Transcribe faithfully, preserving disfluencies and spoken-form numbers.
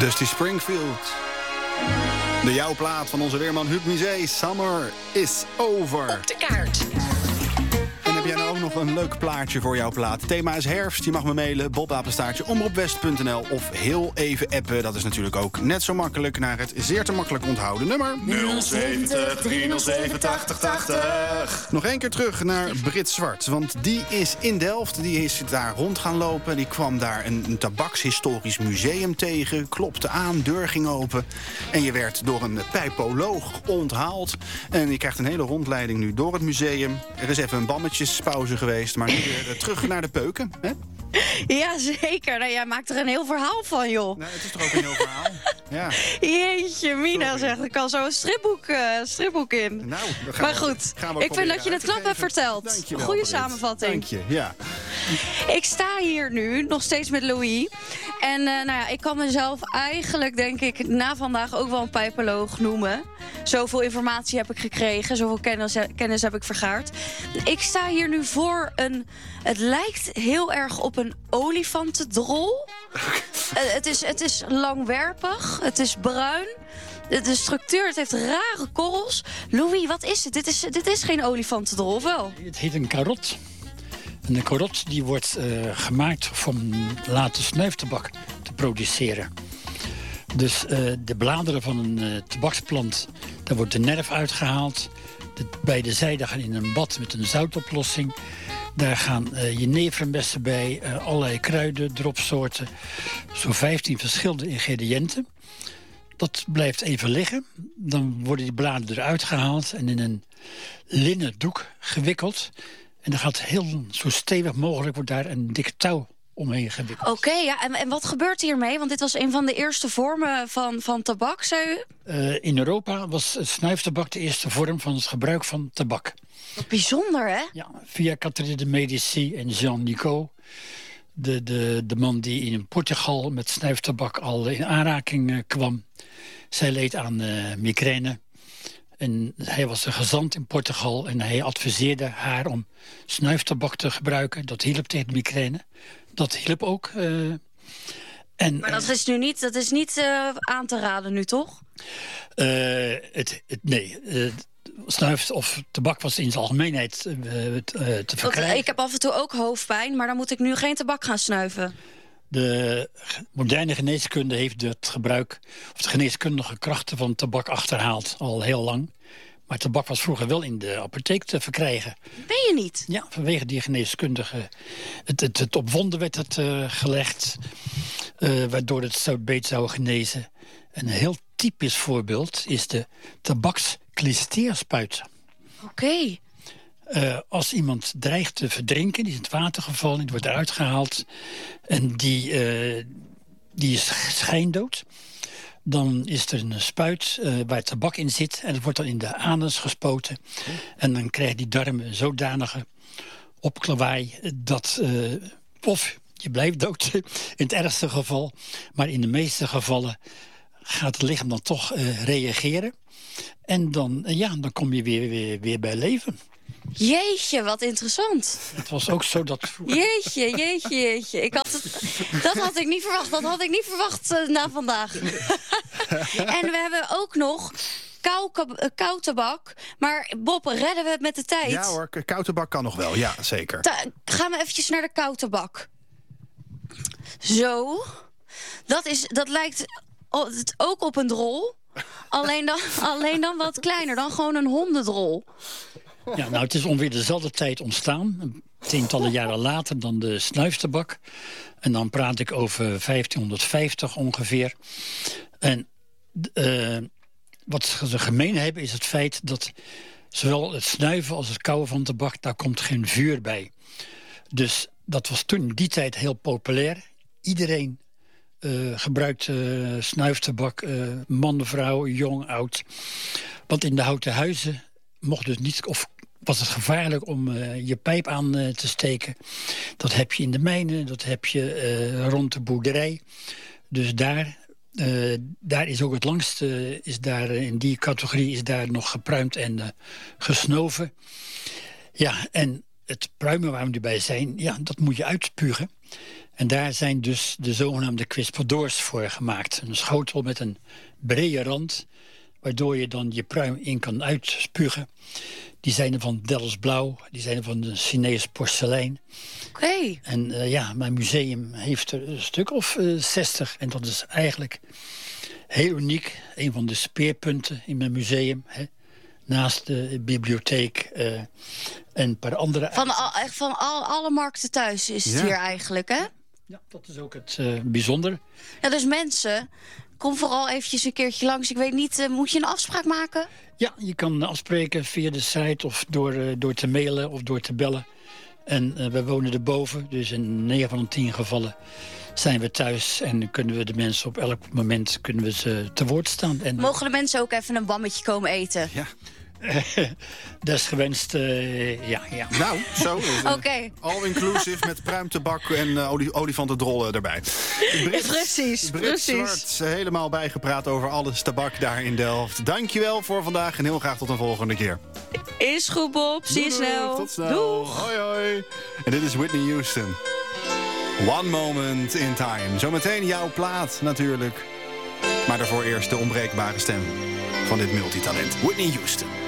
Dusty Springfield. De jouw plaat van onze weerman Huub Musee. Summer is over. Op de kaart. En heb jij nou ook nog een leuk plaatje voor jouw plaat? Thema is herfst. Je mag me mailen. bobapenstaartje omroepwest punt n l of heel even appen. Dat is natuurlijk ook net zo makkelijk naar het zeer te makkelijk onthouden nummer nul zeventig driehonderdzeven tachtig tachtig. Nog één keer terug naar Brit Zwart. Want die is in Delft. Die is daar rond gaan lopen. Die kwam daar een, een tabakshistorisch museum tegen. Klopte aan, deur ging open. En je werd door een pijpoloog onthaald. En je krijgt een hele rondleiding nu door het museum. Er is even een bammetjespauze geweest. Maar nu weer terug naar de peuken. Hè? Ja, zeker. Nou, jij maakt er een heel verhaal van, joh. Nou, het is toch ook een heel verhaal? Ja. Jeetje, Mina Sorry. zegt, ik kan zo een stripboek, uh, stripboek in. Nou, dan gaan maar we, goed, gaan we ik vind dat je het knap hebt verteld. Dankjewel, Goeie Brit. samenvatting. Dank je, ja. Ik sta hier nu, nog steeds met Louis. En uh, nou ja, ik kan mezelf eigenlijk, denk ik, na vandaag ook wel een pijpoloog noemen. Zoveel informatie heb ik gekregen, zoveel kennis, kennis heb ik vergaard. Ik sta hier nu voor een... Het lijkt heel erg op een olifantendrol. uh, het, is, het is langwerpig, het is bruin. De, de structuur, het heeft rare korrels. Louis, wat is het? Dit is, dit is geen olifantendrol, of wel? Het heet een karot. En de karot die wordt uh, gemaakt om later snuiftabak te produceren. Dus uh, de bladeren van een uh, tabaksplant, daar wordt de nerf uitgehaald. De beide zijden gaan in een bad met een zoutoplossing. Daar gaan uh, jenevermessen bij, uh, allerlei kruiden, dropsoorten. Zo'n vijftien verschillende ingrediënten. Dat blijft even liggen. Dan worden die bladeren eruit gehaald en in een linnen doek gewikkeld. En dan gaat heel zo stevig mogelijk wordt daar een dikke touw omheen gewikkeld. Oké, okay, ja. En, en wat gebeurt hiermee? Want dit was een van de eerste vormen van, van tabak, zei u? Uh, in Europa was snuiftabak de eerste vorm van het gebruik van tabak. Wat bijzonder, hè? Ja, via Catherine de Medici en Jean Nicot. De, de, de man die in Portugal met snuiftabak al in aanraking uh, kwam. Zij leed aan uh, migraine. En hij was een gezant in Portugal en hij adviseerde haar om snuiftabak te gebruiken. Dat hielp tegen de migraine. Dat hielp ook. Uh, en, maar dat is nu niet, dat is niet uh, aan te raden nu, toch? Uh, het, het, nee, uh, snuif of tabak was in zijn algemeenheid uh, te verkrijgen. Want ik heb af en toe ook hoofdpijn, maar dan moet ik nu geen tabak gaan snuiven. De moderne geneeskunde heeft het gebruik, of de geneeskundige krachten van tabak achterhaald al heel lang. Maar tabak was vroeger wel in de apotheek te verkrijgen. Ben je niet? Ja, vanwege die geneeskundige... Het, het, het op wonden werd het uh, gelegd, uh, waardoor het zo beet zou genezen. Een heel typisch voorbeeld is de tabaksklisteerspuit. Oké. Okay. Uh, als iemand dreigt te verdrinken, die is in het water gevallen, die wordt eruit gehaald en die, uh, die is schijndood. Dan is er een spuit uh, waar tabak in zit en dat wordt dan in de anus gespoten. En dan krijgt die darmen een zodanige opklawaai dat uh, of je blijft dood in het ergste geval, maar in de meeste gevallen gaat het lichaam dan toch uh, reageren. En dan, uh, ja, dan kom je weer, weer, weer bij leven. Jeetje, wat interessant. Het was ook zo dat... Jeetje, jeetje, jeetje. Ik had het, dat had ik niet verwacht. Dat had ik niet verwacht uh, na vandaag. En we hebben ook nog kou tabak. Maar Bob, redden we het met de tijd? Ja hoor, kou-tabak kan nog wel. Ja, zeker. Ta gaan we eventjes naar de kou tabak. Zo. Dat, is, dat lijkt ook op een drol. Alleen dan, alleen dan wat kleiner. Dan gewoon een hondendrol. Ja, nou, het is ongeveer dezelfde tijd ontstaan. Tientallen jaren later dan de snuiftabak. En dan praat ik over vijftienhonderdvijftig ongeveer. En uh, wat ze gemeen hebben is het feit dat zowel het snuiven als het kauwen van tabak, daar komt geen vuur bij. Dus dat was toen in die tijd heel populair. Iedereen uh, gebruikte uh, snuiftabak, uh, man, vrouw, jong, oud. Want in de houten huizen mocht dus niet, of was het gevaarlijk om uh, je pijp aan uh, te steken. Dat heb je in de mijnen, dat heb je uh, rond de boerderij. Dus daar, uh, daar is ook het langste, uh, is daar, uh, in die categorie is daar nog gepruimd en uh, gesnoven. Ja, en het pruimen waar we nu bij zijn, ja, dat moet je uitspugen. En daar zijn dus de zogenaamde kwispedoors voor gemaakt. Een schotel met een brede rand, waardoor je dan je pruim in kan uitspugen. Die zijn er van Delfts blauw, die zijn er van de Chinees porselein. Oké. Okay. En uh, ja, mijn museum heeft er een stuk of uh, zestig. En dat is eigenlijk heel uniek. Een van de speerpunten in mijn museum. Hè. Naast de bibliotheek uh, en een paar andere... Van, al, van al, alle markten thuis is het ja. hier eigenlijk, hè? Ja, dat is ook het uh, bijzondere. Ja, dus mensen, kom vooral eventjes een keertje langs. Ik weet niet, uh, moet je een afspraak maken? Ja, je kan afspreken via de site of door, uh, door te mailen of door te bellen. En uh, we wonen erboven, dus in negen van de tien gevallen zijn we thuis. En kunnen we de mensen op elk moment kunnen we ze te woord staan. En, mogen de mensen ook even een bammetje komen eten? Ja. Desgewenst, uh, ja, ja. Nou, zo. Oké. Okay. All-inclusive met pruimtebak en uh, olie, olifantendrollen erbij. Brits, precies, Brits precies. Zwart, helemaal bijgepraat over alles tabak daar in Delft. Dankjewel voor vandaag en heel graag tot een volgende keer. Is goed, Bob. Zie je snel. Tot snel. Doeg. Hoi, hoi. En dit is Whitney Houston. One Moment in Time. Zometeen jouw plaat natuurlijk. Maar daarvoor eerst de onbreekbare stem van dit multitalent. Whitney Houston.